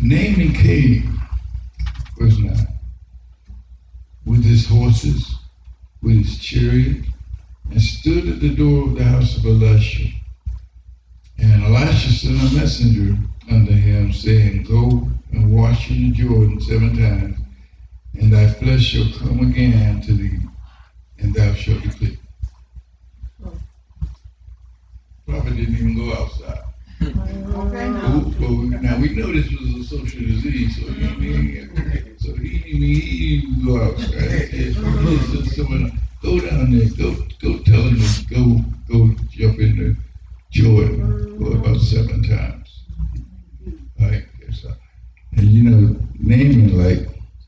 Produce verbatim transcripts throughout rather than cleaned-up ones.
Naaman came, verse nine, with his horses, with his chariot, and stood at the door of the house of Elisha. And Elisha sent a messenger unto him, saying, Go and wash in the Jordan seven times, and thy flesh shall come again to thee, and thou shalt be clean. Prophet didn't even go outside. Okay. So, so now we know this was a social disease, so he didn't, so he didn't even go outside. He said, someone, go down there, go, go tell him to go, go jump in the Jordan for about seven times. Right? And you know, Naaman, like,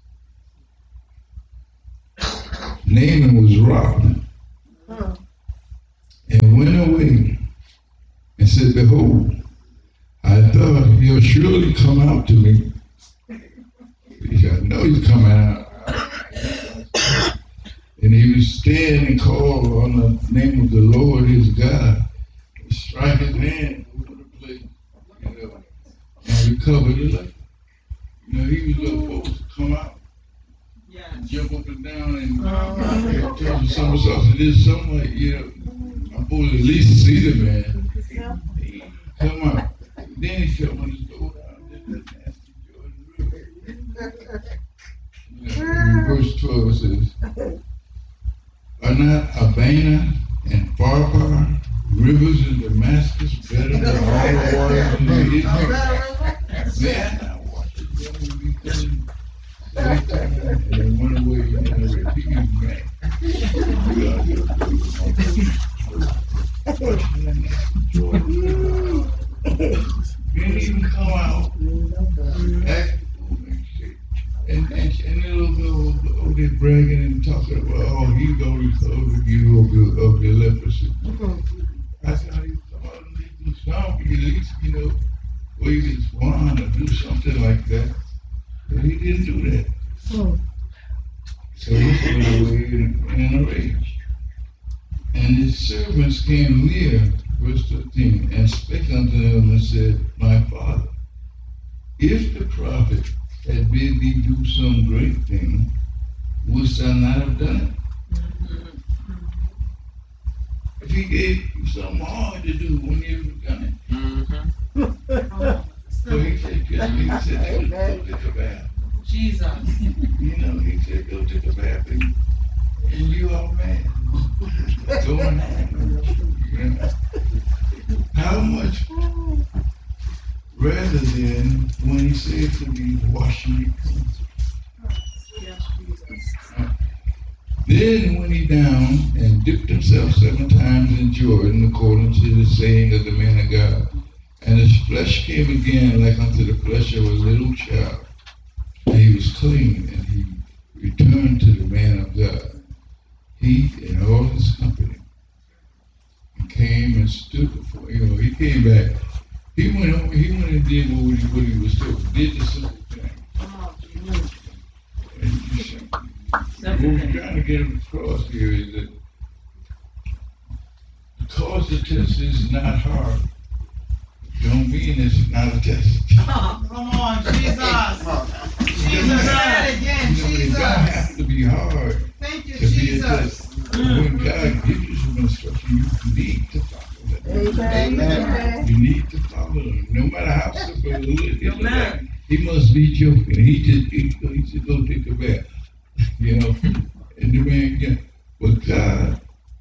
Naaman was robbed and went away and said, Behold, I thought he'll surely come out to me. He said, I know he's coming out. And he would stand and call on the name of the Lord his God, and strike his hand over the place, you know, and recover the life. You know, he was supposed to come out, yeah, and jump up and down and uh, turn the somersaults and this something like, you know, I'm supposed to at least see the man. He come out. Then he shut on his door down, did that nasty Jordan River. You know, in verse twelve it says, Are not Abana and Pharpar, rivers in Damascus, better than all the waters in the Israel? Man, I watched it when we couldn't wait time and they went away and they were repeating back. We are here to didn't even come out, act and, and, and the little girl over there bragging and talking about, oh, he's going to recover you of the, of the leprosy. I said, how you come out and do something, at least, you know, wave his wand or do something like that. But he didn't do that. Oh. So he went away in, in a rage. And his servants came near, verse thirteen, and spake unto him and said, My father, if the prophet had bid thee do some great thing, wouldst thou not have done it? Mm-hmm. If he gave you something hard to do, wouldn't you have done it? Mm-hmm. So he said, just he said, go take a bath. Jesus. You know, he said, go take a bath, and, and you all mad. Go and you know. How much rather than when he said to me, wash me clean. Uh, then went he down and dipped himself seven times in Jordan, according to the saying of the man of God. And his flesh came again like unto the flesh of a little child. And he was clean, and he returned to the man of God, he and all his company. And came and stood before, you know, he came back. He went over, he went and did what he, what he was told. Did the simple thing. And he, what we're trying to get across here is that because the test is not hard, don't mean it's not a test. Oh, come on, Jesus. Jesus, say it again, you know, Jesus. It don't have to be hard. Thank you, to Jesus. Be a test. When God gives you some instruction, you need to follow them. Amen. You need to follow them. No matter how simple it is. Like, he must be joking. He just he, he said, go take a bath. You know, and the man again. But God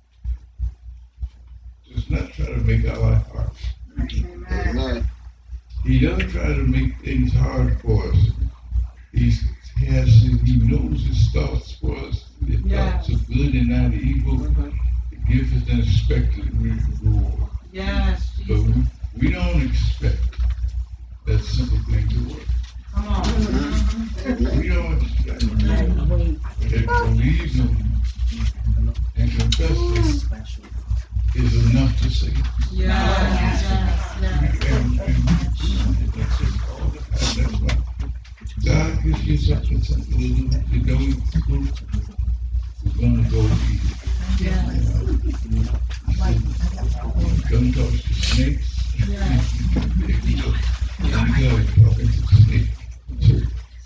does not try to make our life hard. Amen. He doesn't try to make things hard for us. He's, he has, he knows his thoughts for us. The yes. thoughts of good and not evil. Mm-hmm. To give us an expected reward. Yes. But we, we don't expect that simple thing to work. Come on. Mm-hmm. We don't expect it. But believe him and confess it is enough to save. Yes. Yes. Yes. And, and, and that's it. All the time. That's why God gives you something, something to do. You don't do. We're going to go eat. Yeah. You know, don't talk to snakes. Yeah. There you go. There you go. Talking to snakes.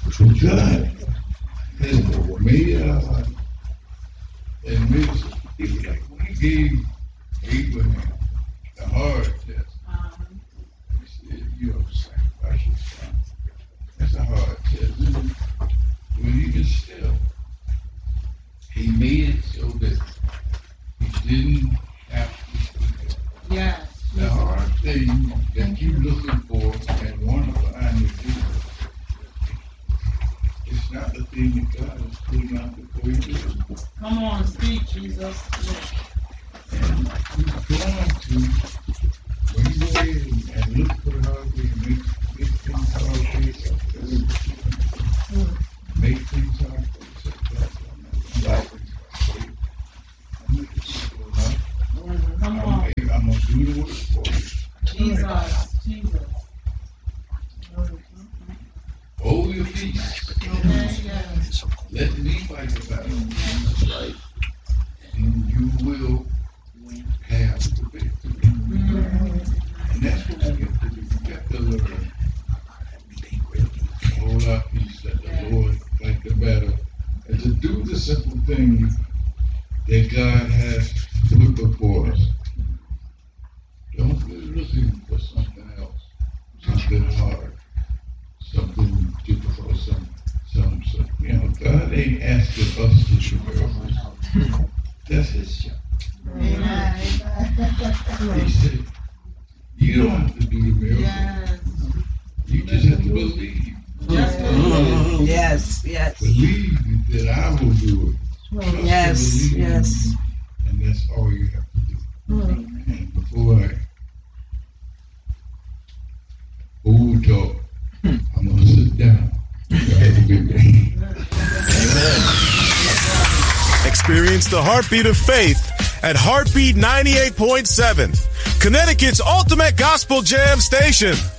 But God has made our life and made us, it was like when he gave Abraham the hard test. Uh-huh. He said, you have sacrificed your son. That's a hard test. But even still, he made it so that he didn't have to do that. Yes. The hard thing that you're looking for and want to find with you, it's not the thing that God is putting out before you. Come on, speak, Jesus. And you're going to, when you go in and look for the hard thing, make, make things hard for yourself. Make things hard for yourself. Come on. I'm going to do the work for you. Jesus. Jesus. Hold your peace. Okay, yes. Let me fight the battle. That's right. And you will have the victory. Mm-hmm. And that's what we have to do. We have to learn. Hold our peace. Let the Lord fight the battle. And to do the simple thing that God has put before us. Don't be looking for something else. Something hard. Something difficult. Some, some, some, you know, God ain't asking us to do miracles. That's his job. Amen. He said, you don't have to do the miracle. Yes. You just have to believe. Just Mm, yes, yes. Believe that I will do it. Trust Yes, and believe in yes. me. And that's all you have to do. Mm. And before I old talk, I'm going to sit down. Have a good day. Amen. Experience the heartbeat of faith at Heartbeat ninety-eight point seven, Connecticut's ultimate gospel jam station.